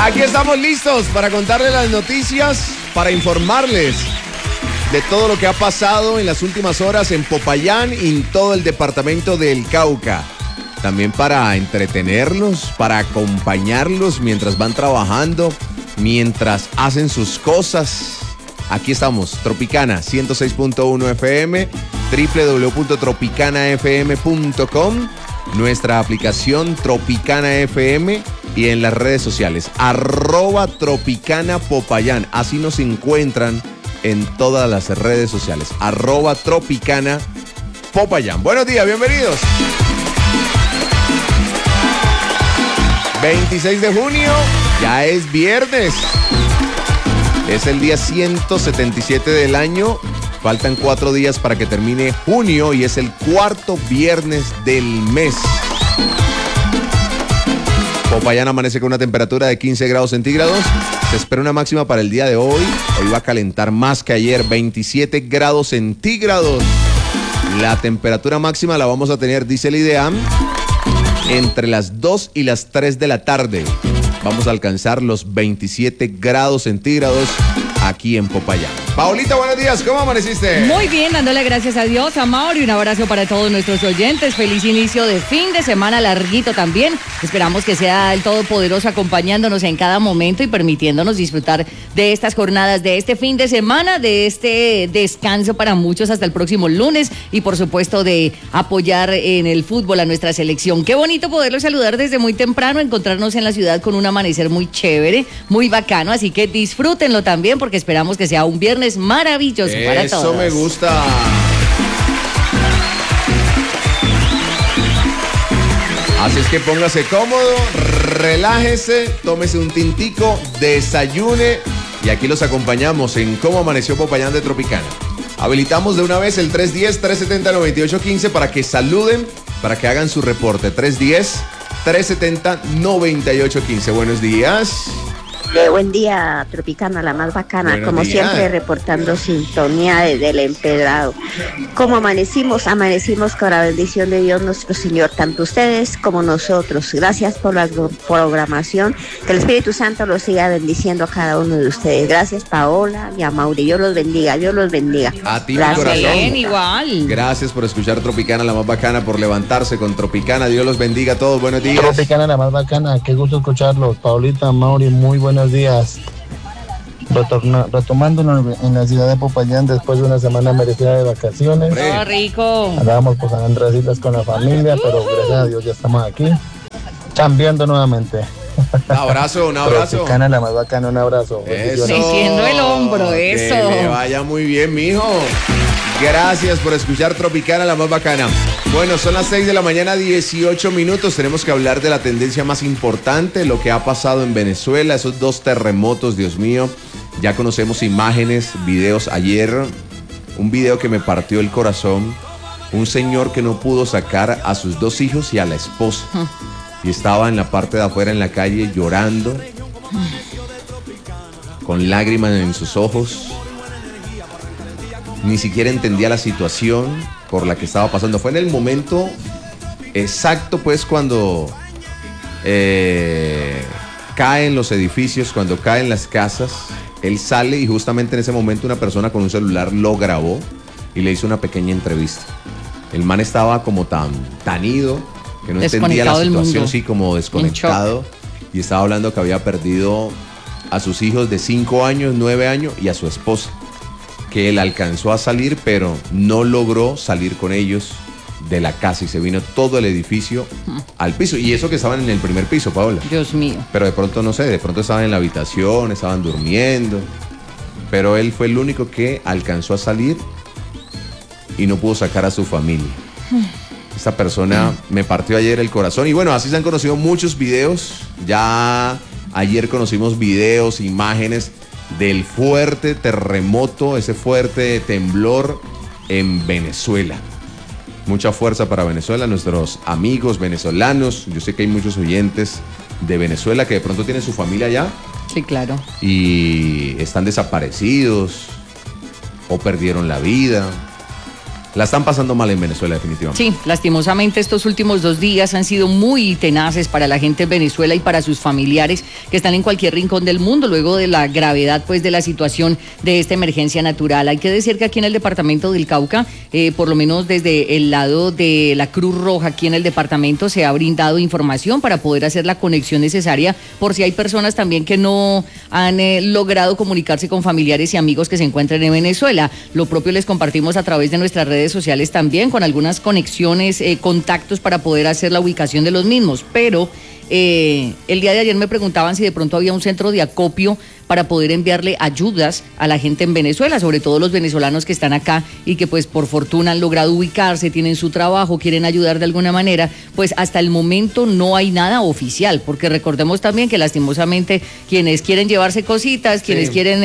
Aquí estamos listos para contarles las noticias, para informarles de todo lo que ha pasado en las últimas horas en Popayán y en todo el departamento del Cauca. También para entretenerlos, para acompañarlos mientras van trabajando, mientras hacen sus cosas. Aquí estamos, Tropicana 106.1 FM, www.tropicanafm.com, nuestra aplicación Tropicana FM y en las redes sociales, @Tropicana Popayán. Así nos encuentran en todas las redes sociales, @Tropicana Popayán. Buenos días, bienvenidos. 26 de junio, ya es viernes. Es el día 177 del año. Faltan 4 días para que termine junio y es el cuarto viernes del mes. Popayán amanece con una temperatura de 15 grados centígrados. Se espera una máxima para el día de hoy. Hoy va a calentar más que ayer, 27 grados centígrados. La temperatura máxima la vamos a tener, dice el IDEAM, entre las 2 y las 3 de la tarde. Vamos a alcanzar los 27 grados centígrados aquí en Popayán. Paolita, buenos días, ¿cómo amaneciste? Muy bien, dándole gracias a Dios, a Mauro, y un abrazo para todos nuestros oyentes. Feliz inicio de fin de semana larguito también. Esperamos que sea el Todopoderoso acompañándonos en cada momento y permitiéndonos disfrutar de estas jornadas, de este fin de semana, de este descanso para muchos hasta el próximo lunes y por supuesto de apoyar en el fútbol a nuestra selección. Qué bonito poderlos saludar desde muy temprano, encontrarnos en la ciudad con un amanecer muy chévere, muy bacano, así que disfrútenlo también porque esperamos que sea un viernes maravilloso para todos. Eso me gusta. Así es que póngase cómodo, relájese, tómese un tintico, desayune y aquí los acompañamos en Cómo Amaneció Popayán de Tropicana. Habilitamos de una vez el 310-370-9815 para que saluden, para que hagan su reporte. 310-370-9815. Buenos días. Buen día, Tropicana, la más bacana. Buenos como días. siempre, reportando sintonía desde el Empedrado. Como amanecimos con la bendición de Dios nuestro Señor, tanto ustedes como nosotros. Gracias por la programación. Que el Espíritu Santo los siga bendiciendo a cada uno de ustedes. Gracias, Paola y a Mauri. Dios los bendiga, Dios los bendiga. A ti, mi Gracias. corazón. Bien, igual. Gracias por escuchar Tropicana, la más bacana, por levantarse con Tropicana. Dios los bendiga a todos. Buenos días. Tropicana, la más bacana, qué gusto escucharlos. Paulita, Mauri, muy buenos días. Retomando en la ciudad de Popayán después de una semana merecida de vacaciones. Todo rico. Andábamos pues en Andresitas con la familia, pero gracias a Dios ya estamos aquí, chambeando nuevamente. Un abrazo. Tropicana, la más bacana, un abrazo. Eso. Meciendo el hombro, eso. Que le vaya muy bien, mijo. Gracias por escuchar Tropicana, la más bacana. Bueno, son las 6 de la mañana, 18 minutos. Tenemos que hablar de la tendencia más importante, lo que ha pasado en Venezuela, esos 2 terremotos, Dios mío. Ya conocemos imágenes, videos. Ayer, un video que me partió el corazón. Un señor que no pudo sacar a sus 2 hijos y a la esposa. Y estaba en la parte de afuera, en la calle, llorando, con lágrimas en sus ojos. Ni siquiera entendía la situación por la que estaba pasando. Fue en el momento exacto, pues, cuando caen los edificios, cuando caen las casas. Él sale y justamente en ese momento una persona con un celular lo grabó y le hizo una pequeña entrevista. El man estaba como tan ido que no entendía la situación, sí, como desconectado. Y estaba hablando que había perdido a sus hijos de 5 años, 9 años y a su esposa. Que él alcanzó a salir, pero no logró salir con ellos de la casa y se vino todo el edificio al piso. Y eso que estaban en el primer piso, Paola. Dios mío. Pero de pronto, no sé, de pronto estaban en la habitación, estaban durmiendo. Pero él fue el único que alcanzó a salir y no pudo sacar a su familia. Esta persona me partió ayer el corazón. Y bueno, así se han conocido muchos videos. Ya ayer conocimos videos, imágenes del fuerte terremoto, ese fuerte temblor en Venezuela. Mucha fuerza para Venezuela, nuestros amigos venezolanos. Yo sé que hay muchos oyentes de Venezuela que de pronto tienen su familia allá. Sí, claro. Y están desaparecidos o perdieron la vida. La están pasando mal en Venezuela, definitivamente. Sí, lastimosamente estos últimos 2 días han sido muy tenaces para la gente en Venezuela y para sus familiares que están en cualquier rincón del mundo luego de la gravedad pues de la situación de esta emergencia natural. Hay que decir que aquí en el departamento del Cauca, por lo menos desde el lado de la Cruz Roja aquí en el departamento se ha brindado información para poder hacer la conexión necesaria por si hay personas también que no han logrado comunicarse con familiares y amigos que se encuentran en Venezuela. Lo propio les compartimos a través de nuestras redes sociales también con algunas conexiones, contactos para poder hacer la ubicación de los mismos, pero el día de ayer me preguntaban si de pronto había un centro de acopio para poder enviarle ayudas a la gente en Venezuela, sobre todo los venezolanos que están acá y que pues por fortuna han logrado ubicarse, tienen su trabajo, quieren ayudar de alguna manera. Pues hasta el momento no hay nada oficial, porque recordemos también que lastimosamente quienes quieren llevarse cositas, quienes quieren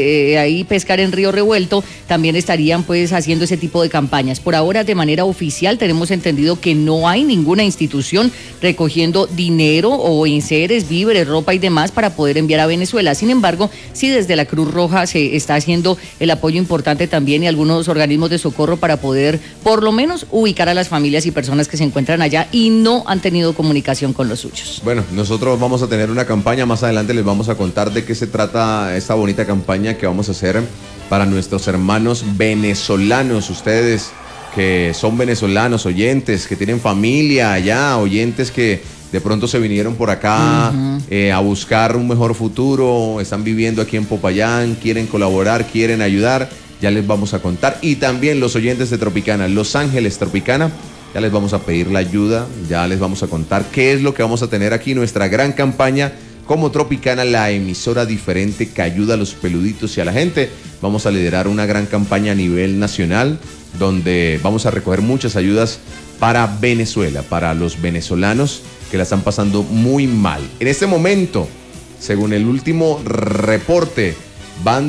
ahí pescar en río revuelto, también estarían pues haciendo ese tipo de campañas. Por ahora de manera oficial tenemos entendido que no hay ninguna institución recogiendo dinero o enseres, víveres, ropa y demás para poder enviar a Venezuela. Sin embargo, sí desde la Cruz Roja se está haciendo el apoyo importante también y algunos organismos de socorro para poder por lo menos ubicar a las familias y personas que se encuentran allá y no han tenido comunicación con los suyos. Bueno, nosotros vamos a tener una campaña, más adelante les vamos a contar de qué se trata esta bonita campaña que vamos a hacer para nuestros hermanos venezolanos, ustedes que son venezolanos, oyentes, que tienen familia allá, oyentes que de pronto se vinieron por acá a buscar un mejor futuro, están viviendo aquí en Popayán, quieren colaborar, quieren ayudar, ya les vamos a contar. Y también los oyentes de Tropicana, Los Ángeles Tropicana, ya les vamos a pedir la ayuda, ya les vamos a contar qué es lo que vamos a tener aquí, nuestra gran campaña como Tropicana, la emisora diferente que ayuda a los peluditos y a la gente. Vamos a liderar una gran campaña a nivel nacional, donde vamos a recoger muchas ayudas para Venezuela, para los venezolanos que la están pasando muy mal. En este momento, según el último reporte, van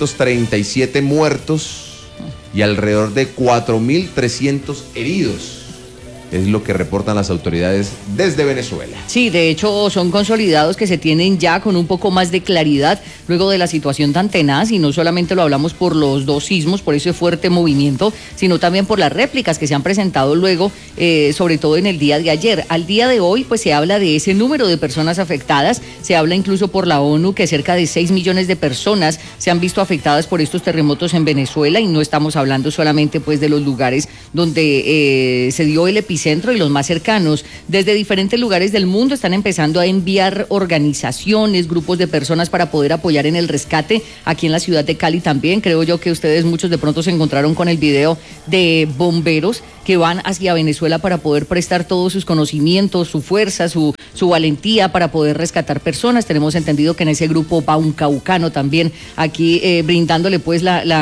237 muertos y alrededor de 4.300 heridos. Es lo que reportan las autoridades desde Venezuela. Sí, de hecho son consolidados que se tienen ya con un poco más de claridad luego de la situación tan tenaz, y no solamente lo hablamos por los 2 sismos, por ese fuerte movimiento, sino también por las réplicas que se han presentado luego, sobre todo en el día de ayer. Al día de hoy pues se habla de ese número de personas afectadas, se habla incluso por la ONU que cerca de 6 millones de personas se han visto afectadas por estos terremotos en Venezuela, y no estamos hablando solamente pues de los lugares donde se dio el epicentro y los más cercanos. Desde diferentes lugares del mundo están empezando a enviar organizaciones, grupos de personas para poder apoyar en el rescate. Aquí en la ciudad de Cali también, creo yo que ustedes muchos de pronto se encontraron con el video de bomberos que van hacia Venezuela para poder prestar todos sus conocimientos, su fuerza, su valentía para poder rescatar personas. Tenemos entendido que en ese grupo va un caucano también aquí brindándole pues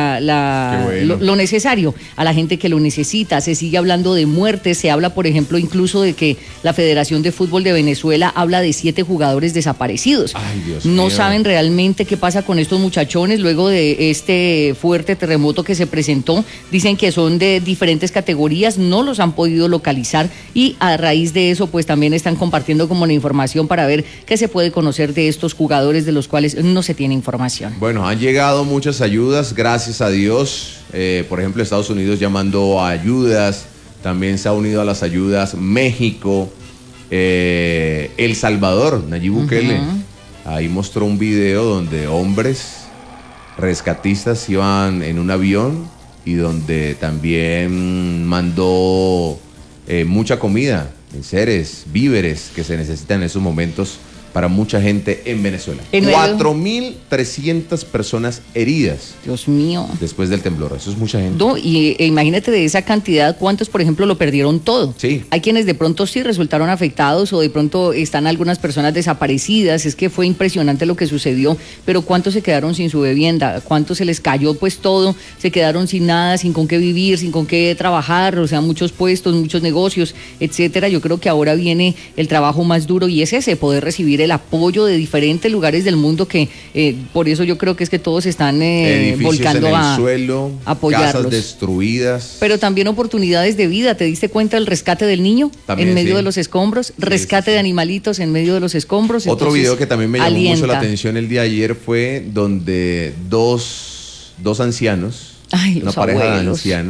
lo necesario a la gente que lo necesita. Se sigue hablando de muertes, se habla por ejemplo incluso de que la Federación de Fútbol de Venezuela habla de 7 jugadores desaparecidos. Ay, Dios no mío. saben realmente qué pasa con estos muchachones luego de este fuerte terremoto que se presentó. Dicen que son de diferentes categorías, no los han podido localizar, y a raíz de eso pues también están compartiendo como la información para ver qué se puede conocer de estos jugadores de los cuales no se tiene información. Bueno, han llegado muchas ayudas, gracias a Dios. Por ejemplo, Estados Unidos llamando a ayudas, también se ha unido a las ayudas México, El Salvador, Nayib Bukele. Ahí mostró un video donde hombres rescatistas iban en un avión y donde también mandó mucha comida, enseres, víveres que se necesitan en esos momentos para mucha gente en Venezuela. 4.300 personas heridas. Dios mío. Después del temblor, eso es mucha gente. No, y imagínate de esa cantidad, ¿cuántos, por ejemplo, lo perdieron todo? Sí. Hay quienes de pronto sí resultaron afectados o de pronto están algunas personas desaparecidas. Es que fue impresionante lo que sucedió, pero ¿cuántos se quedaron sin su vivienda? ¿Cuántos se les cayó pues todo? Se quedaron sin nada, sin con qué vivir, sin con qué trabajar, o sea, muchos puestos, muchos negocios, etcétera. Yo creo que ahora viene el trabajo más duro y es ese, poder recibir el apoyo de diferentes lugares del mundo que por eso yo creo que es que todos están volcando en el a suelo, apoyarlos. casas destruidas. Pero también oportunidades de vida. ¿Te diste cuenta del rescate del niño también, en medio sí. de los escombros? Rescate de animalitos en medio de los escombros. Otro Entonces, video que también me llamó alienta. mucho la atención el día de ayer fue donde dos ancianos, Ay, una los pareja de abuelos. ancianos,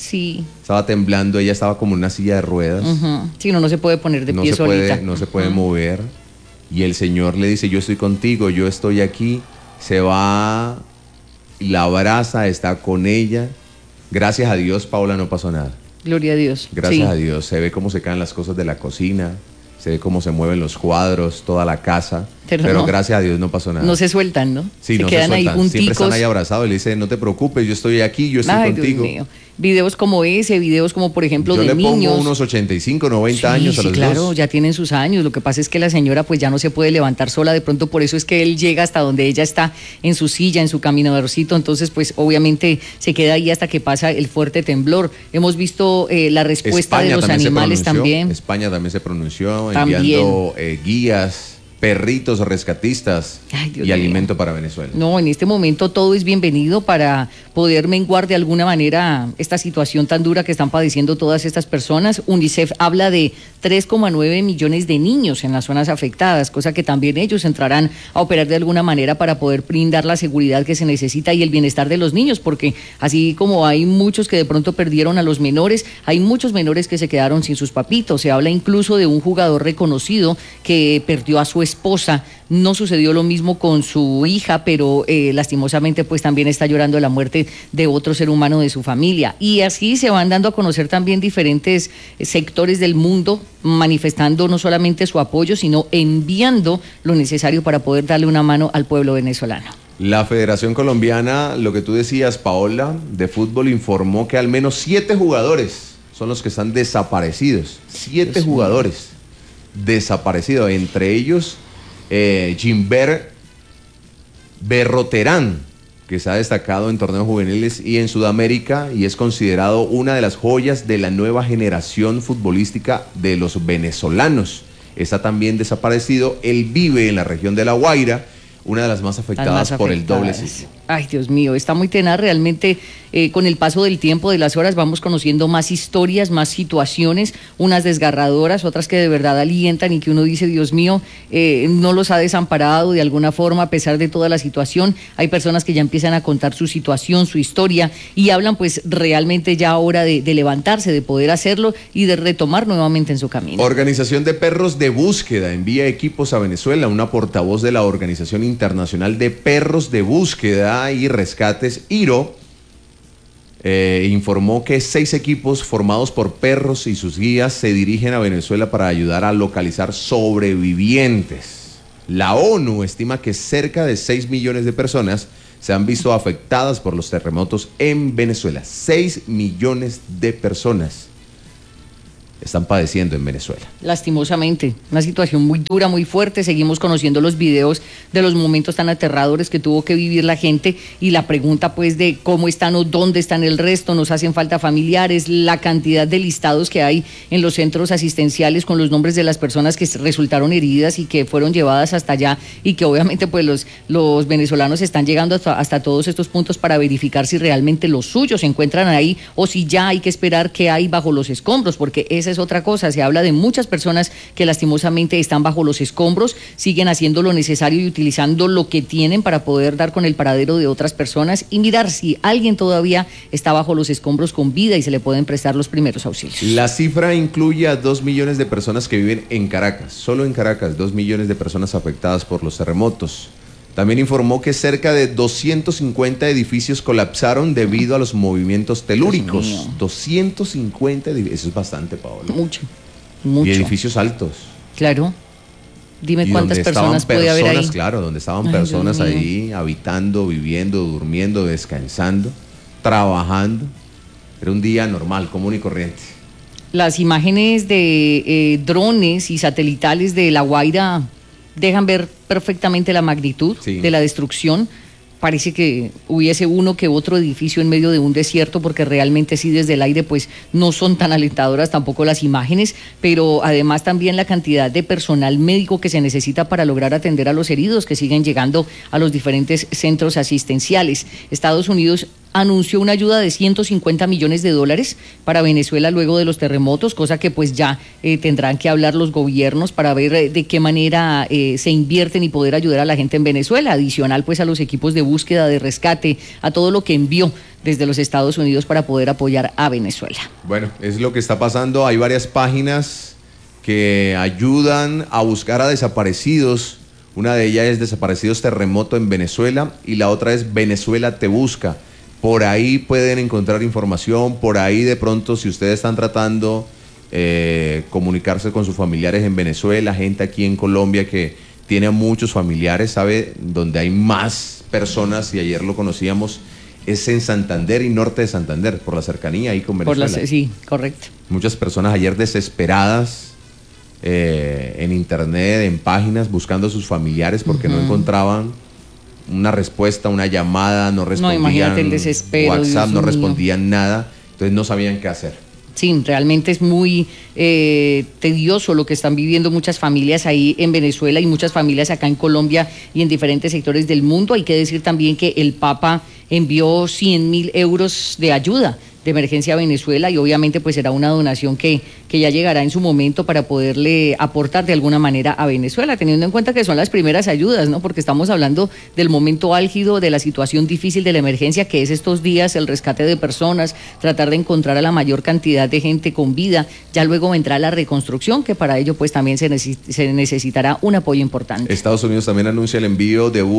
Sí. Estaba temblando, ella estaba como en una silla de ruedas. Sí, no se puede poner de pie solita. No se puede mover. Y el Señor le dice, yo estoy contigo, yo estoy aquí. Se va, la abraza, está con ella. Gracias a Dios, Paola, no pasó nada. Gloria a Dios. Gracias a Dios. Se ve cómo se caen las cosas de la cocina, se ve cómo se mueven los cuadros, toda la casa. Pero no, gracias a Dios no pasó nada. No se sueltan, ¿no? Sí, se no quedan se sueltan. Ahí junticos. Siempre están ahí abrazados y le dice, no te preocupes, yo estoy aquí, yo estoy contigo. Dios mío. Videos como ese, videos como por ejemplo yo de niños. Yo le pongo unos 85, 90 años a los claro, dos. Ya tienen sus años. Lo que pasa es que la señora pues ya no se puede levantar sola. De pronto por eso es que él llega hasta donde ella está, en su silla, en su caminadorcito. Entonces pues obviamente se queda ahí hasta que pasa el fuerte temblor. Hemos visto la respuesta España de los animales también. España también se pronunció, enviando guías, perritos rescatistas y alimento para Venezuela. No, en este momento todo es bienvenido para poder menguar de alguna manera esta situación tan dura que están padeciendo todas estas personas. UNICEF habla de 3,9 millones de niños en las zonas afectadas, cosa que también ellos entrarán a operar de alguna manera para poder brindar la seguridad que se necesita y el bienestar de los niños, porque así como hay muchos que de pronto perdieron a los menores, hay muchos menores que se quedaron sin sus papitos. Se habla incluso de un jugador reconocido que perdió a su esposa. No sucedió lo mismo con su hija, pero lastimosamente pues también está llorando la muerte de otro ser humano de su familia. Y así se van dando a conocer también diferentes sectores del mundo manifestando no solamente su apoyo, sino enviando lo necesario para poder darle una mano al pueblo venezolano. La Federación Colombiana, lo que tú decías, Paola, de fútbol informó que al menos 7 jugadores son los que están desaparecidos. 7 jugadores desaparecidos, entre ellos Gilbert Berroterán, que se ha destacado en torneos juveniles y en Sudamérica y es considerado una de las joyas de la nueva generación futbolística de los venezolanos. Está también desaparecido. Él vive en la región de La Guaira, una de las más afectadas por el doble sismo. Ay, Dios mío, está muy tenaz realmente. Con el paso del tiempo, de las horas, vamos conociendo más historias, más situaciones, unas desgarradoras, otras que de verdad alientan y que uno dice, Dios mío, no los ha desamparado de alguna forma a pesar de toda la situación. Hay personas que ya empiezan a contar su situación, su historia y hablan pues realmente ya ahora de levantarse, de poder hacerlo y de retomar nuevamente en su camino. Organización de Perros de Búsqueda envía equipos a Venezuela. Una portavoz de la Organización Internacional de Perros de Búsqueda y Rescates, IRO, informó que 6 equipos formados por perros y sus guías se dirigen a Venezuela para ayudar a localizar sobrevivientes. La ONU estima que cerca de 6 millones de personas se han visto afectadas por los terremotos en Venezuela. 6 millones de personas están padeciendo en Venezuela. Lastimosamente, una situación muy dura, muy fuerte. Seguimos conociendo los videos de los momentos tan aterradores que tuvo que vivir la gente y la pregunta pues de cómo están o dónde están el resto. Nos hacen falta familiares, la cantidad de listados que hay en los centros asistenciales con los nombres de las personas que resultaron heridas y que fueron llevadas hasta allá y que obviamente pues los venezolanos están llegando hasta todos estos puntos para verificar si realmente los suyos se encuentran ahí o si ya hay que esperar qué hay bajo los escombros, porque esa es otra cosa. Se habla de muchas personas que lastimosamente están bajo los escombros, siguen haciendo lo necesario y utilizando lo que tienen para poder dar con el paradero de otras personas y mirar si alguien todavía está bajo los escombros con vida y se le pueden prestar los primeros auxilios. La cifra incluye a 2 millones de personas que viven en Caracas. Solo en Caracas, 2 millones de personas afectadas por los terremotos. También informó que cerca de 250 edificios colapsaron debido a los movimientos telúricos. 250 edificios, eso es bastante, Paola. Mucho. Y edificios altos. Claro. Dime cuántas personas puede haber ahí. Claro, donde estaban personas ahí habitando, viviendo, durmiendo, descansando, trabajando. Era un día normal, común y corriente. Las imágenes de drones y satelitales de La Guaira dejan ver perfectamente la magnitud de la destrucción. Parece que hubiese uno que otro edificio en medio de un desierto, porque realmente sí desde el aire pues no son tan alentadoras tampoco las imágenes, pero además también la cantidad de personal médico que se necesita para lograr atender a los heridos que siguen llegando a los diferentes centros asistenciales. Estados Unidos anunció una ayuda de $150 millones para Venezuela luego de los terremotos, cosa que pues ya tendrán que hablar los gobiernos para ver de qué manera se invierten y poder ayudar a la gente en Venezuela, adicional pues a los equipos de búsqueda, de rescate, a todo lo que envió desde los Estados Unidos para poder apoyar a Venezuela. Bueno, es lo que está pasando. Hay varias páginas que ayudan a buscar a desaparecidos. Una de ellas es Desaparecidos Terremoto en Venezuela y la otra es Venezuela Te Busca. Por ahí pueden encontrar información, por ahí de pronto si ustedes están tratando comunicarse con sus familiares en Venezuela, gente aquí en Colombia que tiene a muchos familiares, sabe donde hay más personas, y ayer lo conocíamos, es en Santander y norte de Santander, por la cercanía ahí con Venezuela. Sí, correcto. Muchas personas ayer desesperadas en internet, en páginas, buscando a sus familiares porque no encontraban una respuesta, una llamada, no respondían. No, imagínate el desespero. WhatsApp, no respondían nada, entonces no sabían qué hacer. Sí, realmente es muy tedioso lo que están viviendo muchas familias ahí en Venezuela y muchas familias acá en Colombia y en diferentes sectores del mundo. Hay que decir también que el Papa envió 100.000 euros de ayuda de emergencia a Venezuela y obviamente pues será una donación que ya llegará en su momento para poderle aportar de alguna manera a Venezuela, teniendo en cuenta que son las primeras ayudas, ¿no? Porque estamos hablando del momento álgido, de la situación difícil de la emergencia que es estos días, el rescate de personas, tratar de encontrar a la mayor cantidad de gente con vida, ya luego vendrá la reconstrucción, que para ello pues también se necesitará un apoyo importante. Estados Unidos también anuncia el envío de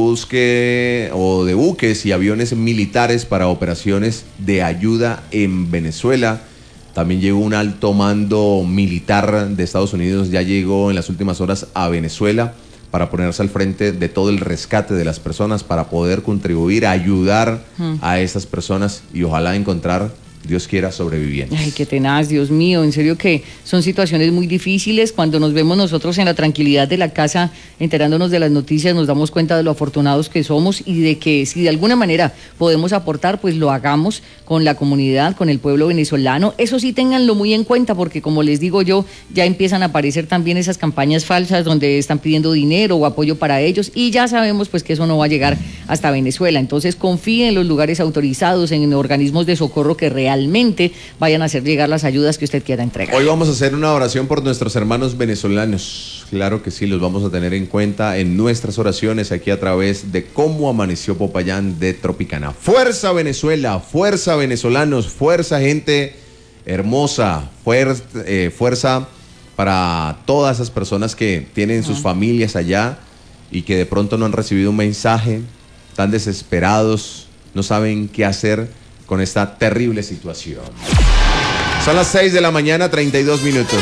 buques y aviones militares para operaciones de ayuda en Venezuela. También llegó un alto mando militar de Estados Unidos, ya llegó en las últimas horas a Venezuela para ponerse al frente de todo el rescate de las personas, para poder contribuir a ayudar a estas personas y ojalá encontrar, Dios quiera, sobrevivientes. Ay, qué tenaz, Dios mío, en serio que son situaciones muy difíciles. Cuando nos vemos nosotros en la tranquilidad de la casa, enterándonos de las noticias, nos damos cuenta de lo afortunados que somos y de que si de alguna manera podemos aportar, pues lo hagamos con la comunidad, con el pueblo venezolano. Eso sí, ténganlo muy en cuenta, porque como les digo yo, ya empiezan a aparecer también esas campañas falsas donde están pidiendo dinero o apoyo para ellos y ya sabemos pues que eso no va a llegar hasta Venezuela. Entonces confíen en los lugares autorizados, en organismos de socorro que realmente vayan a hacer llegar las ayudas que usted quiera entregar. Hoy vamos a hacer una oración por nuestros hermanos venezolanos. Claro que sí, los vamos a tener en cuenta en nuestras oraciones aquí a través de Cómo Amaneció Popayán de Tropicana. Fuerza Venezuela, fuerza venezolanos, fuerza gente hermosa, fuerza para todas esas personas que tienen sus familias allá y que de pronto no han recibido un mensaje, tan desesperados, no saben qué hacer con esta terrible situación. Son las 6 de la mañana, 32 minutos.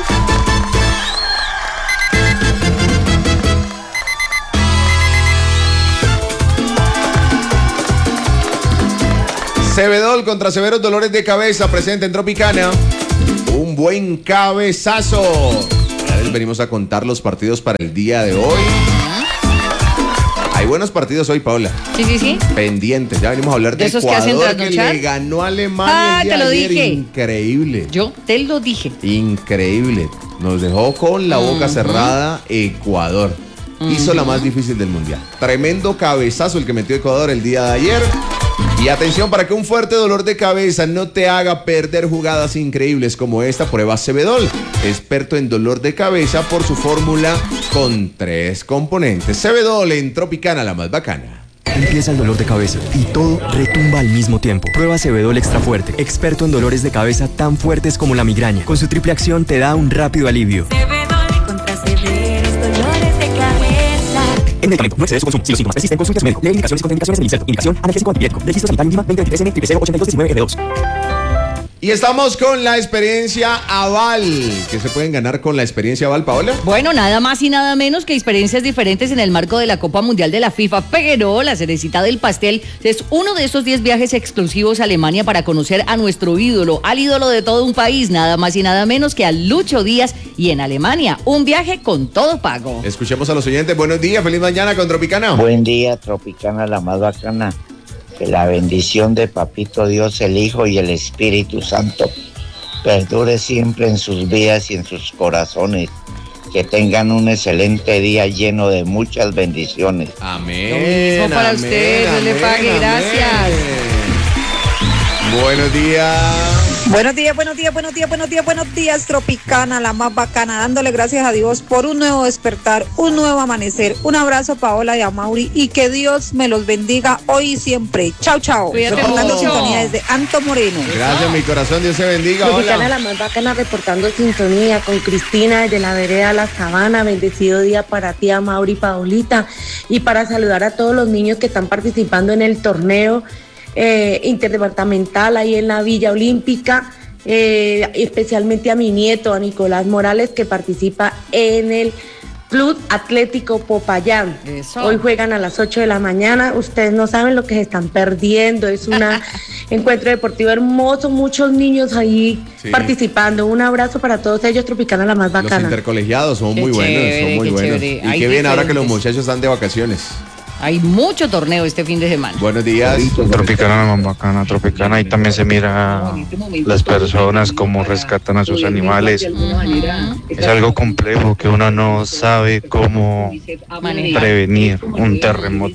Cebedol contra severos dolores de cabeza, presente en Tropicana. Un buen cabezazo. Ya les venimos a contar los partidos para el día de hoy. Hay buenos partidos hoy, Paola. Sí. Pendientes. Ya venimos a hablar de esos Ecuador que le ganó a Alemania el día te lo de ayer. dije. Increíble. Yo te lo dije. Increíble. Nos dejó con la boca cerrada Ecuador. Hizo la más difícil del mundial. Tremendo cabezazo el que metió Ecuador el día de ayer. Y atención, para que un fuerte dolor de cabeza no te haga perder jugadas increíbles como esta, prueba Cebedol, experto en dolor de cabeza por su fórmula con 3 componentes. Cebedol en Tropicana, la más bacana. Empieza el dolor de cabeza y todo retumba al mismo tiempo. Prueba Cebedol Extra Fuerte, experto en dolores de cabeza tan fuertes como la migraña. Con su triple acción te da un rápido alivio. Cebedol contra severos dolores de cabeza. El medicamento no excede su consumo. Si los síntomas persisten, consulte a su médico. Lee indicaciones y contraindicaciones del inserto. Indicación analgésico antipirético. Registro sanitario INVIMA 2023N008219F2. Y estamos con la experiencia Aval. ¿Qué se pueden ganar con la experiencia Aval, Paola? Bueno, nada más y nada menos que experiencias diferentes en el marco de la Copa Mundial de la FIFA, pero la cerecita del pastel es uno de esos 10 viajes exclusivos a Alemania para conocer a nuestro ídolo, al ídolo de todo un país, nada más y nada menos que a Lucho Díaz, y en Alemania, un viaje con todo pago. Escuchemos a los oyentes. Buenos días, feliz mañana con Tropicana. Buen día, Tropicana, la más bacana. Que la bendición de Papito Dios, el Hijo y el Espíritu Santo perdure siempre en sus vidas y en sus corazones. Que tengan un excelente día lleno de muchas bendiciones. Amén. Lo mismo para usted, Dios le pague, gracias. Buenos días. Buenos días, Tropicana, la más bacana, dándole gracias a Dios por un nuevo despertar, un nuevo amanecer. Un abrazo a Paola y a Mauri y que Dios me los bendiga hoy y siempre. Chao, chao. Reportando sintonía desde Anto Moreno. Gracias, mi corazón, Dios se bendiga. Tropicana, Hola. la más bacana, reportando sintonía con Cristina desde la vereda La Sabana. Bendecido día para ti, a Mauri y Paolita, y para saludar a todos los niños que están participando en el torneo interdepartamental ahí en la Villa Olímpica, especialmente a mi nieto, a Nicolás Morales, que participa en el Club Atlético Popayán. Eso. Hoy juegan a las 8 de la mañana. Ustedes no saben lo que se están perdiendo. Es un encuentro deportivo hermoso, muchos niños ahí participando. Un abrazo para todos ellos, Tropicana, la más Los bacana. intercolegiados son Qué muy buenos, chévere, son muy qué buenos. chévere. Y Hay qué bien ahora que los diferentes. muchachos están de vacaciones. Hay mucho torneo este fin de semana. Buenos días. Tropicana, la más bacana, Tropicana, ahí también se mira las personas cómo rescatan a sus animales. Es algo complejo que uno no sabe cómo prevenir un terremoto.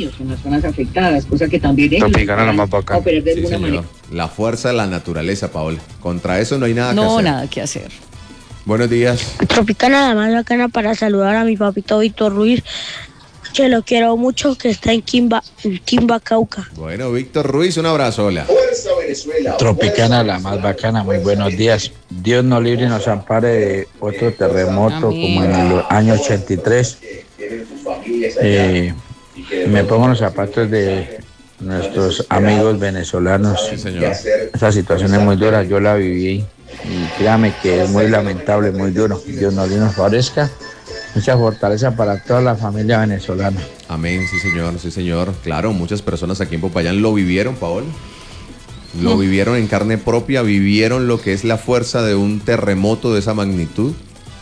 Tropicana, la más bacana. Sí, señor. La fuerza de la naturaleza, Paola. Contra eso no hay nada que No, hacer. nada que hacer. Buenos días. Tropicana, la más bacana, para saludar a mi papito Víctor Ruiz, que lo quiero mucho, que está en Quimba, Cauca. Bueno, Víctor Ruiz, un abrazo, hola. Tropicana, la más bacana, muy buenos días. Dios nos libre y nos ampare de otro terremoto como en el año 83. Me pongo los zapatos de nuestros amigos venezolanos. Sí, señor. Esa situación es muy dura, yo la viví y créame que es muy lamentable, muy duro. Dios nos libre y nos favorezca. Mucha fortaleza para toda la familia venezolana. Amén, sí señor, sí señor. Claro, muchas personas aquí en Popayán lo vivieron, Paola. Lo vivieron en carne propia, vivieron lo que es la fuerza de un terremoto de esa magnitud.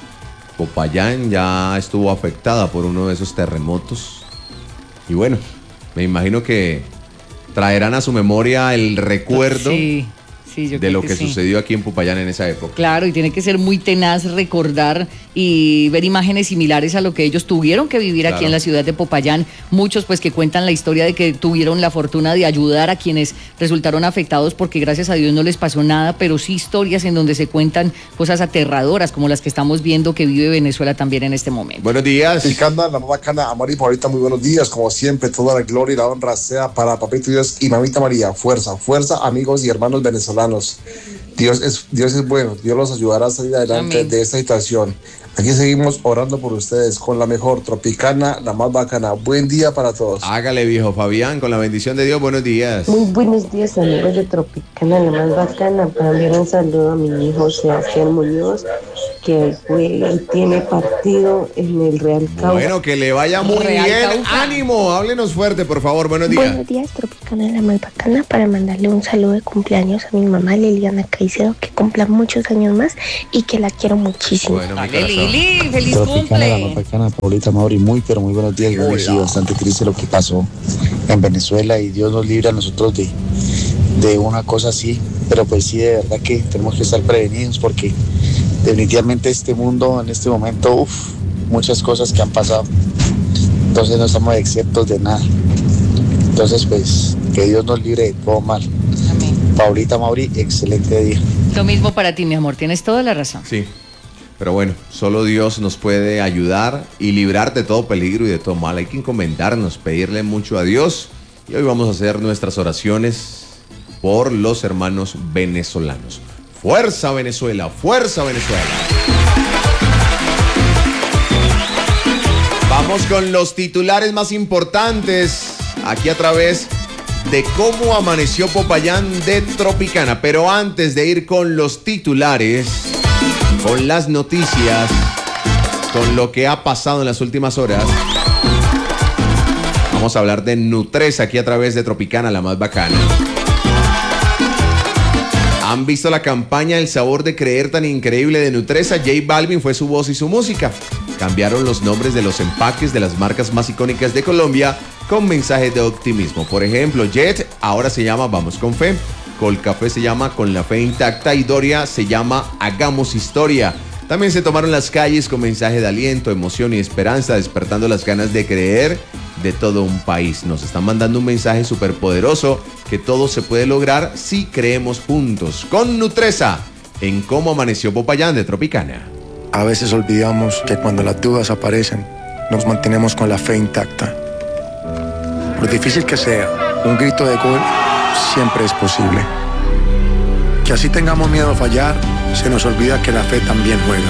Popayán ya estuvo afectada por uno de esos terremotos. Y bueno, me imagino que traerán a su memoria el recuerdo Sí, yo de creo lo que sí. sucedió aquí en Popayán en esa época. Claro, y tiene que ser muy tenaz recordar y ver imágenes similares a lo que ellos tuvieron que vivir aquí Claro. en la ciudad de Popayán. Muchos pues que cuentan la historia de que tuvieron la fortuna de ayudar a quienes resultaron afectados porque gracias a Dios no les pasó nada, pero sí historias en donde se cuentan cosas aterradoras como las que estamos viendo que vive Venezuela también en este momento. Buenos días. Tropicana, la más bacana, Amor y Paulita, muy buenos días. Como siempre, toda la gloria y la honra sea para Papito Dios y Mamita María. Fuerza, fuerza, amigos y hermanos venezolanos. Dios es bueno, Dios los ayudará a salir adelante de esta situación. Aquí seguimos orando por ustedes con la mejor Tropicana, la más bacana. Buen día para todos. Hágale, viejo Fabián, con la bendición de Dios, buenos días. Muy buenos días, amigos de Tropicana, la más bacana. Para enviar un saludo a mi hijo Sebastián Muñoz, que él tiene partido en el Real Cauca. Bueno, que le vaya muy Real bien. Cauca. Ánimo, háblenos fuerte, por favor. Buenos días. Buenos días, Tropicana, la más bacana, para mandarle un saludo de cumpleaños a mi mamá Liliana Caicedo, que cumpla muchos años más y que la quiero muchísimo. Bueno, mi Dale, corazón. Lili, feliz Tropicana, la más cumple. bacana, Paulita, Mauri, muy pero muy buenos días. Yo sí, bastante triste lo que pasó en Venezuela y Dios nos libre a nosotros de una cosa así, pero pues sí, de verdad que tenemos que estar prevenidos porque definitivamente este mundo en este momento, muchas cosas que han pasado, entonces no estamos exentos de nada. Entonces pues que Dios nos libre de todo mal. Amén. Paulita, Mauri, excelente día. Lo mismo para ti, mi amor, tienes toda la razón. Sí, pero bueno, solo Dios nos puede ayudar y librar de todo peligro y de todo mal. Hay que encomendarnos, pedirle mucho a Dios. Y hoy vamos a hacer nuestras oraciones por los hermanos venezolanos. ¡Fuerza Venezuela! ¡Fuerza Venezuela! Vamos con los titulares más importantes aquí a través de cómo amaneció Popayán de Tropicana. Pero antes de ir con los titulares, con las noticias, con lo que ha pasado en las últimas horas, vamos a hablar de Nutresa aquí a través de Tropicana, la más bacana. ¿Han visto la campaña El sabor de creer tan increíble de Nutresa? J Balvin fue su voz y su música. Cambiaron los nombres de los empaques de las marcas más icónicas de Colombia con mensajes de optimismo. Por ejemplo, Jet ahora se llama Vamos con Fe, Colcafé se llama Con la Fe Intacta y Doria se llama Hagamos Historia. También se tomaron las calles con mensaje de aliento, emoción y esperanza, despertando las ganas de creer, de todo un país. Nos están mandando un mensaje súper poderoso que todo se puede lograr si creemos juntos. Con Nutresa, en Cómo Amaneció Popayán de Tropicana. A veces olvidamos que cuando las dudas aparecen, nos mantenemos con la fe intacta. Por difícil que sea, un grito de gol siempre es posible. Que así tengamos miedo a fallar, se nos olvida que la fe también juega.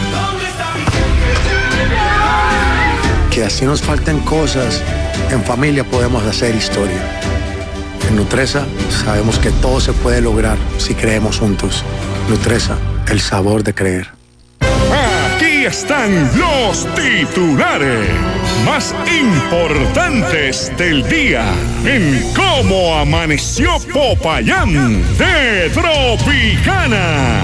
Que así nos falten cosas, en familia podemos hacer historia. En Nutresa sabemos que todo se puede lograr si creemos juntos. Nutresa, el sabor de creer. Aquí están los titulares más importantes del día en Cómo Amaneció Popayán de Tropicana.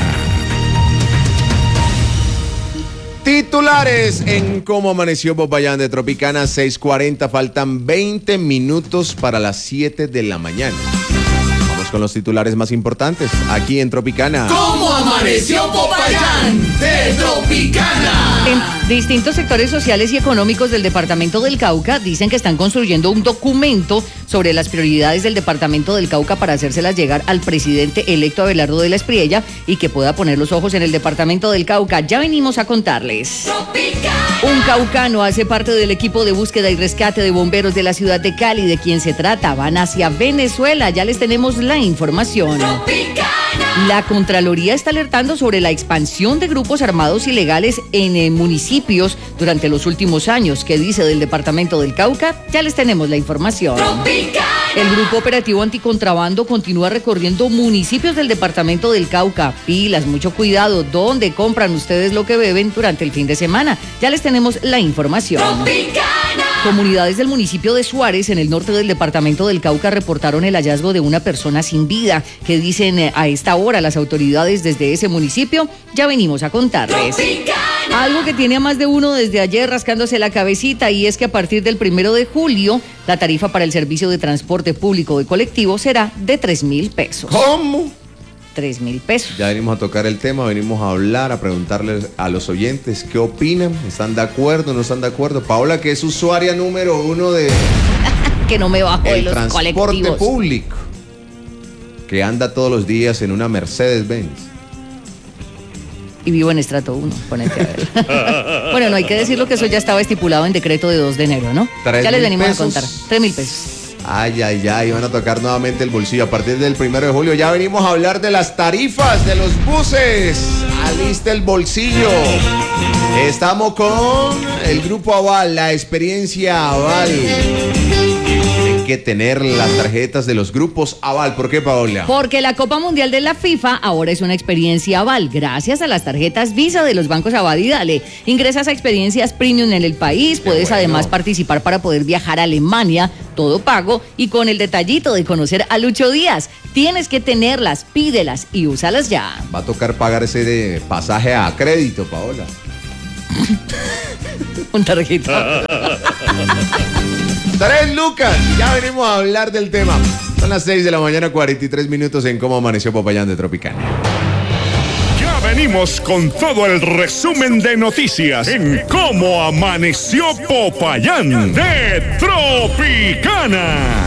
Titulares en Cómo Amaneció Popayán de Tropicana, 6:40, faltan 20 minutos para las 7 de la mañana. Vamos con los titulares más importantes aquí en Tropicana. ¿Cómo amaneció Popayán de Tropicana? En distintos sectores sociales y económicos del departamento del Cauca dicen que están construyendo un documento sobre las prioridades del departamento del Cauca para hacérselas llegar al presidente electo Abelardo de la Espriella y que pueda poner los ojos en el departamento del Cauca. Ya venimos a contarles. Tropicana. Un caucano hace parte del equipo de búsqueda y rescate de bomberos de la ciudad de Cali. ¿De quién se trata? Van hacia Venezuela. Ya les tenemos la información. Tropicana. La Contraloría está alertando sobre la expansión de grupos armados ilegales en municipios durante los últimos años. ¿Qué dice del departamento del Cauca? Ya les tenemos la información. Tropicana. El Grupo Operativo Anticontrabando continúa recorriendo municipios del departamento del Cauca. Pilas, mucho cuidado. ¿Dónde compran ustedes lo que beben durante el fin de semana? Ya les tenemos la información. Tropicana. Comunidades del municipio de Suárez, en el norte del departamento del Cauca, reportaron el hallazgo de una persona sin vida. ¿Qué dicen a esta hora las autoridades desde ese municipio? Ya venimos a contarles. Tropicana. Algo que tiene a más de uno desde ayer rascándose la cabecita, y es que a partir del 1 de julio, la tarifa para el servicio de transporte público y colectivo será de 3.000 pesos. ¿Cómo? 3.000 pesos. Ya venimos a tocar el tema, venimos a hablar, a preguntarles a los oyentes qué opinan, ¿están de acuerdo, no están de acuerdo? Paola, que es usuaria número 1 de que no me bajo de los transporte colectivos público, que anda todos los días en una Mercedes-Benz. Y vivo en estrato 1, ponete a ver. Bueno, no hay que decirlo que eso ya estaba estipulado en decreto de 2 de enero, ¿no? Ya les venimos a contar. 3.000 pesos. Ay, ay, ay, van a tocar nuevamente el bolsillo. A partir del 1 de julio ya venimos a hablar de las tarifas de los buses. Alista el bolsillo. Estamos con el Grupo Aval, la experiencia Aval. Hay que tener las tarjetas de los grupos Aval. ¿Por qué, Paola? Porque la Copa Mundial de la FIFA ahora es una experiencia Aval, gracias a las tarjetas Visa de los bancos Aval y Dale. Ingresas a experiencias premium en el país, puedes además participar para poder viajar a Alemania, todo pago, y con el detallito de conocer a Lucho Díaz. Tienes que tenerlas, pídelas y úsalas ya. Va a tocar pagar ese de pasaje a crédito, Paola. Un tarjeta. 3 lucas, ya venimos a hablar del tema. Son las 6 de la mañana, 43 minutos en Cómo Amaneció Popayán de Tropicana. Ya venimos con todo el resumen de noticias en Cómo Amaneció Popayán de Tropicana.